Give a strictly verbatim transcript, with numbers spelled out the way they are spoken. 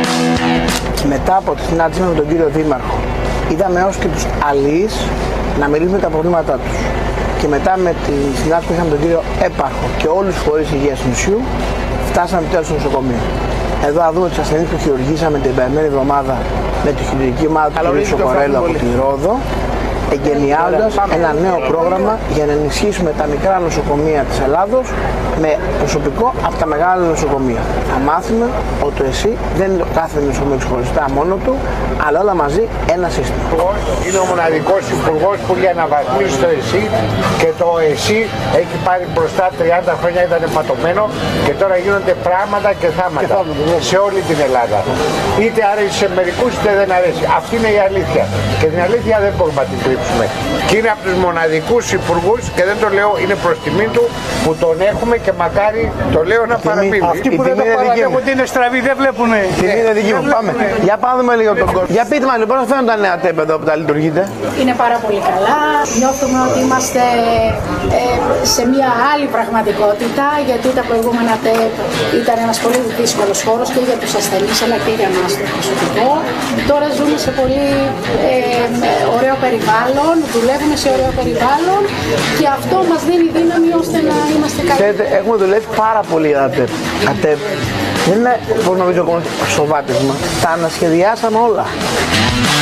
Μετά από τη συνάντηση με τον κύριο Δήμαρχο, είδαμε έως και τους αλλοίς να μιλήσουμε τα προβλήματά τους. Και μετά με τη συνάντηση που είχαμε τον κύριο Έπαρχο και όλους τους φορείς υγείας του νησιού, φτάσαμε τέλος στο νοσοκομείο. Εδώ θα δούμε τους ασθενείς που χειρουργήσαμε την περασμένη εβδομάδα με τη χειρουργική ομάδα του κ. Σοκορέλου από τη Ρόδο, εγκαινιάζοντας ένα νέο πρόγραμμα για να ενισχύσουμε τα μικρά νοσοκομεία της Ελλάδος με προσωπικό από τα μεγάλα νοσοκομεία. Θα μάθουμε ότι το ΕΣΥ δεν είναι κάθε νοσοκομείο ξεχωριστά μόνο του, αλλά όλα μαζί ένα σύστημα. Είναι ο μοναδικός υπουργός που για να βαθμίσει το ΕΣΥ και το ΕΣΥ έχει πάρει μπροστά τριάντα χρόνια, ήταν πατωμένο και τώρα γίνονται πράγματα και θάματα σε όλη την Ελλάδα. Είτε αρέσει σε μερικούς είτε δεν αρέσει. Αυτή είναι η αλήθεια. Και την αλήθεια δεν μπορούμε να την κρύψουμε. Και είναι από τους μοναδικούς υπουργούς και δεν το λέω, είναι προς τιμή του που τον έχουμε και μακάρι το λέω να παραμείνει. Αυτοί που δεν το παραδέχονται είναι στραβοί, δεν βλέπουνε. Την είναι δική μου. Πάμε. Για πάμε δούμε λίγο τον κόσμο. Για πείτε μας λοιπόν, πώς φαίνονται τα νέα τέπ εδώ που τα λειτουργείτε. Είναι πάρα πολύ καλά. Νιώθουμε ότι είμαστε ε, σε μια άλλη πραγματικότητα, γιατί τα προηγούμενα τέπ ήταν ένας πολύ δύσκολος χώρος και για τους ασθενείς αλλά και για εμάς το προσωπικό. Τώρα ζούμε σε πολύ ε, ωραίο περιβάλλον, δουλεύουμε σε ωραίο περιβάλλον και αυτό μας δίνει δύναμη ώστε να είμαστε καλοί. Ξέρετε, έχουμε δουλέψει πάρα πολύ για τα τέπ. Τα τέπ δεν είναι, πώς νομίζω, σοβάτισμα. Τα ανασχεδιάσαμε όλα.